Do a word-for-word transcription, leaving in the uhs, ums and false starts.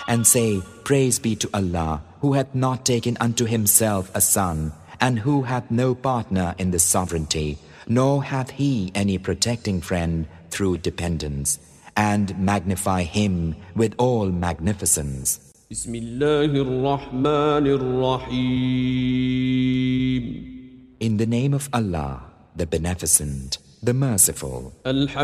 And say, praise be to Allah, who hath not taken unto himself a son, and who hath no partner in the sovereignty, nor hath he any protecting friend through dependence, and magnify him with all magnificence. بسم الله الرحمن الرحيم. In the name of Allah, the Beneficent, the Merciful.